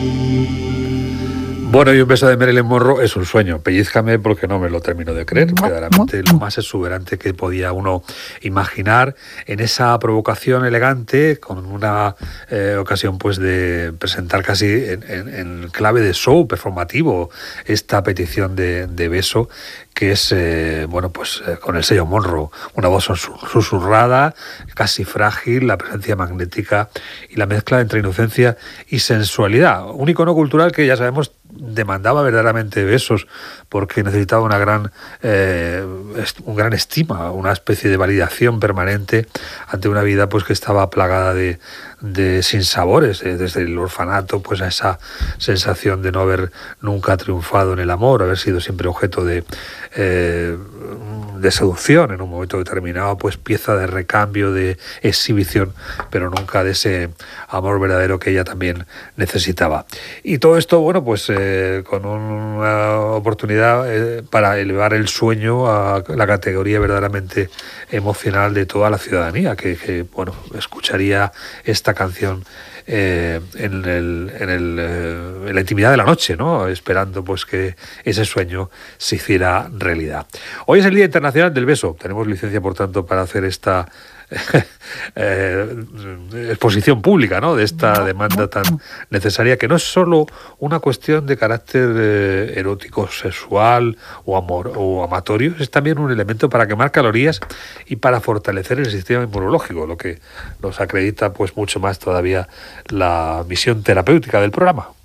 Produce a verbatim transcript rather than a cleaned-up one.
Bueno, y un beso de Marilyn Monroe es un sueño. Pellízcame porque no me lo termino de creer. Verdaderamente lo más exuberante que podía uno imaginar en esa provocación elegante, con una eh, ocasión pues de presentar casi en, en, en clave de show performativo esta petición de, de beso, que es, eh, bueno, pues eh, con el sello Monroe, una voz susurrada, casi frágil, la presencia magnética y la mezcla entre inocencia y sensualidad. Un icono cultural que ya sabemos demandaba verdaderamente besos, porque necesitaba una gran eh, un gran estima, una especie de validación permanente ante una vida pues que estaba plagada de, de sinsabores, eh, desde el orfanato pues a esa sensación de no haber nunca triunfado en el amor, haber sido siempre objeto de eh, de seducción en un momento determinado, pues pieza de recambio, de exhibición, pero nunca de ese amor verdadero que ella también necesitaba. Y todo esto, bueno, pues eh, con una oportunidad eh, para elevar el sueño a la categoría verdaderamente emocional de toda la ciudadanía, que, que bueno, escucharía esta canción Eh, en, el, en, el, eh, en la intimidad de la noche, ¿no? Esperando pues que ese sueño se hiciera realidad. Hoy es el Día Internacional del Beso. Tenemos licencia, por tanto, para hacer esta eh, exposición pública, ¿no?, de esta demanda tan necesaria, que no es solo una cuestión de carácter eh, erótico, sexual o, amor, o amatorio, es también un elemento para quemar calorías y para fortalecer el sistema inmunológico, lo que nos acredita pues mucho más todavía la misión terapéutica del programa.